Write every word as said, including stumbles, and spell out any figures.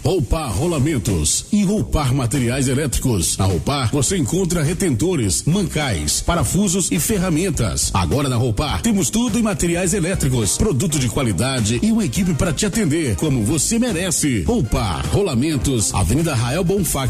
Roupar Rolamentos e Roupar Materiais Elétricos. Na Roupar você encontra retentores, mancais, parafusos e ferramentas. Agora na Roupar temos tudo em materiais elétricos, produto de qualidade e uma equipe para te atender como você merece. Roupar Rolamentos, Avenida Rael Bonfá